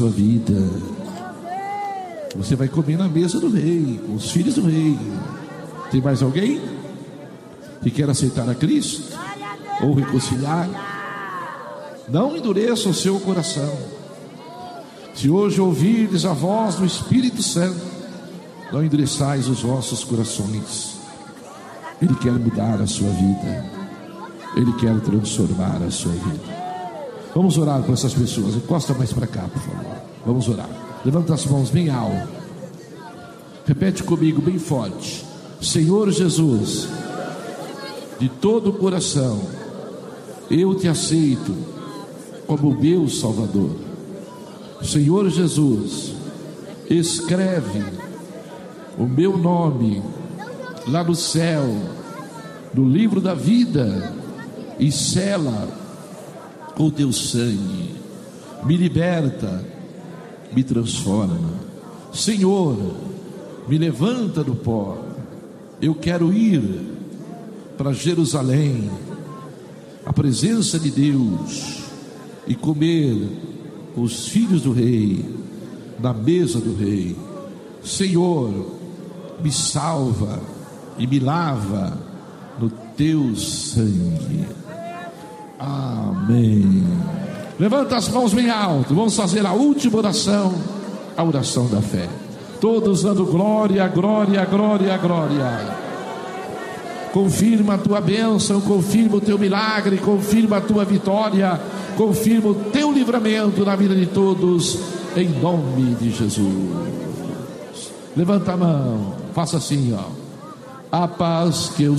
sua vida. Você vai comer na mesa do rei, com os filhos do rei. Tem mais alguém que quer aceitar a Cristo ou reconciliar? Não endureça o seu coração. Se hoje ouvirdes a voz do Espírito Santo, não endureçais os vossos corações. Ele quer mudar a sua vida. Ele quer transformar a sua vida. Vamos orar com essas pessoas. Encosta mais para cá, por favor. Vamos orar. Levanta as mãos bem alto. Repete comigo bem forte. Senhor Jesus, de todo o coração, eu te aceito como meu Salvador. Senhor Jesus, escreve o meu nome lá no céu, no livro da vida, e sela com o teu sangue. Me liberta, me transforma. Senhor, me levanta do pó. Eu quero ir para Jerusalém, a presença de Deus, e comer os filhos do rei, na mesa do rei. Senhor, me salva e me lava no teu sangue. Amém. Levanta as mãos bem alto. Vamos fazer a última oração, a oração da fé. Todos dando glória, glória, glória, glória. Confirma a tua bênção, confirma o teu milagre, confirma a tua vitória, confirma o teu livramento na vida de todos, em nome de Jesus. Levanta a mão, faça assim, ó. A paz que eu